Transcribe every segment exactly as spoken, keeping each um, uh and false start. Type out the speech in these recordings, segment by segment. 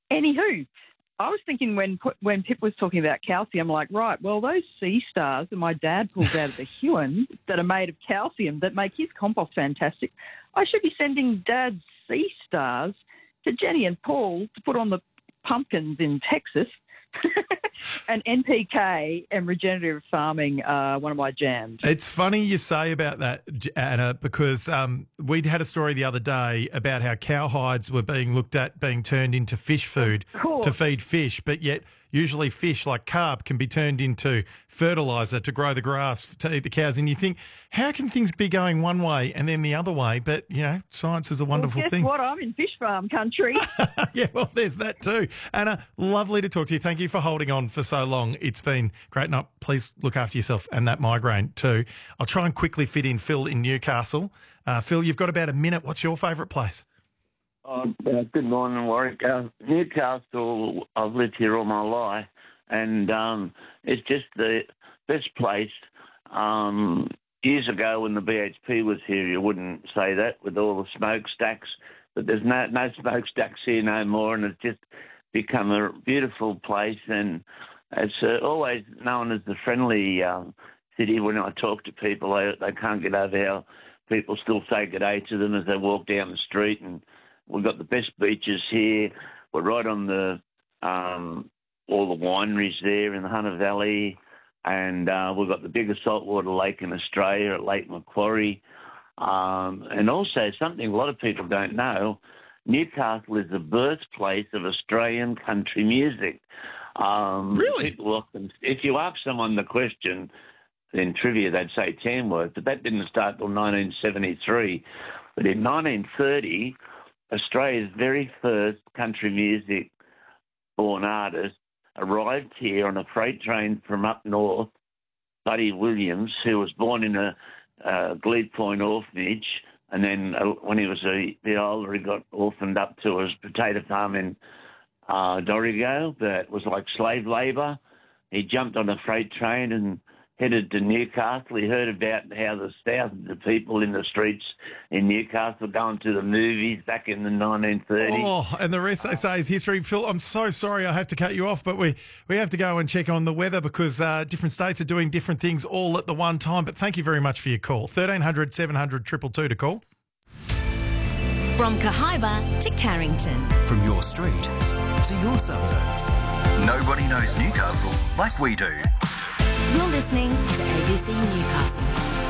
Anywho, I was thinking when when Pip was talking about calcium, like, right, well, those sea stars that my dad pulls out of the Huon that are made of calcium that make his compost fantastic, I should be sending Dad's sea stars to Jenny and Paul to put on the pumpkins in Texas. And N P K and regenerative farming are one of my jams. It's funny you say about that, Anna, because um, we'd had a story the other day about how cowhides were being looked at being turned into fish food to feed fish, but yet usually fish like carp can be turned into fertiliser to grow the grass to eat the cows. And you think, how can things be going one way and then the other way? But, you know, science is a wonderful well, guess thing. What? I'm in fish farm country. Yeah, well, there's that too. Anna, lovely to talk to you. Thank you for holding on for so long. It's been great. Now, please look after yourself and that migraine too. I'll try and quickly fit in Phil in Newcastle. Uh, Phil, you've got about a minute. What's your favourite place? Oh, uh, good morning, Warwick. Uh, Newcastle, I've lived here all my life, and um, it's just the best place. Um, years ago when the B H P was here, you wouldn't say that with all the smokestacks, but there's no, no smokestacks here no more, and it's just become a beautiful place, and it's uh, always known as the friendly uh, city. When I talk to people, they, they can't get over how people still say good day to them as they walk down the street, and we've got the best beaches here. We're right on the um, all the wineries there in the Hunter Valley, and uh, we've got the biggest saltwater lake in Australia at Lake Macquarie. Um, and also something a lot of people don't know, Newcastle is the birthplace of Australian country music. Um, really? People often, if you ask someone the question in trivia, they'd say Tamworth, but that didn't start till nineteen seventy-three. But in nineteen thirty, Australia's very first country music born artist arrived here on a freight train from up north, Buddy Williams, who was born in a uh, Glebe Point orphanage, and then uh, when he was a bit older, he got orphaned up to his potato farm in uh, Dorrigo, that was like slave labour. He jumped on a freight train and headed to Newcastle. He heard about how there's thousands of people in the streets in Newcastle going to the movies back in the nineteen thirties. Oh, and the rest, they say, is history. Phil, I'm so sorry I have to cut you off, but we, we have to go and check on the weather because uh, different states are doing different things all at the one time. But thank you very much for your call. thirteen hundred, seven hundred, two two two to call. From Cahaiba to Carrington. From your street to your suburbs. Nobody knows Newcastle like we do. You're listening to A B C Newcastle.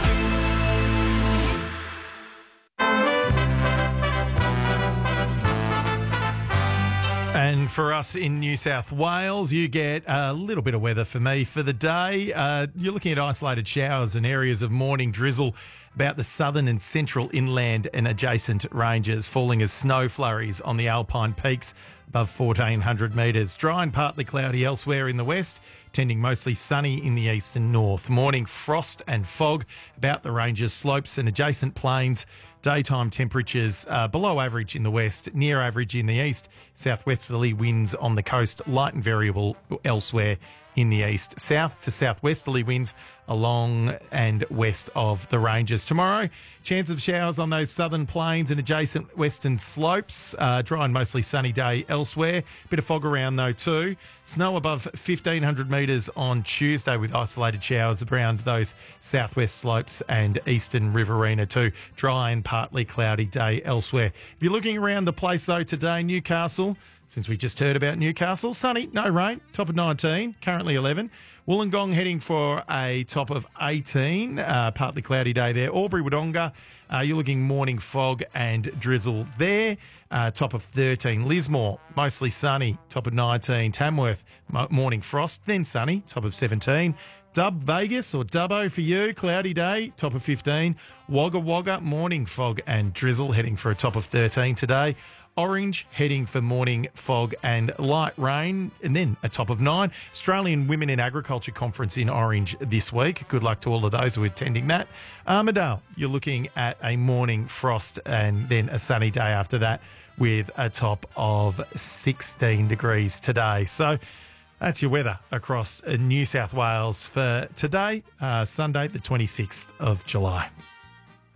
And for us in New South Wales, you get a little bit of weather for me for the day. Uh, you're looking at isolated showers and areas of morning drizzle about the southern and central inland and adjacent ranges, falling as snow flurries on the alpine peaks above fourteen hundred metres. Dry and partly cloudy elsewhere in the west, tending mostly sunny in the east and north. Morning frost and fog about the ranges, slopes and adjacent plains. Daytime temperatures uh, below average in the west, near average in the east. Southwesterly winds on the coast, light and variable elsewhere in the east. South to southwesterly winds along and west of the ranges. Tomorrow, chance of showers on those southern plains and adjacent western slopes. Uh, dry and mostly sunny day elsewhere. Bit of fog around though too. Snow above fifteen hundred metres on Tuesday with isolated showers around those southwest slopes and eastern Riverina too. Dry and partly cloudy day elsewhere. If you're looking around the place though today, Newcastle, since we just heard about Newcastle, sunny, no rain, top of nineteen, currently eleven. Wollongong heading for a top of eighteen, uh, partly cloudy day there. Albury Wodonga, uh, you're looking morning fog and drizzle there, uh, top of thirteen. Lismore, mostly sunny, top of nineteen. Tamworth, mo- morning frost, then sunny, top of seventeen. Dub Vegas or Dubbo for you, cloudy day, top of fifteen. Wagga Wagga, morning fog and drizzle, heading for a top of thirteen today. Orange, heading for morning fog and light rain, and then a top of nine. Australian Women in Agriculture Conference in Orange this week. Good luck to all of those who are attending that. Armidale, you're looking at a morning frost and then a sunny day after that with a top of sixteen degrees today. So that's your weather across New South Wales for today, uh, Sunday, the twenty-sixth of July.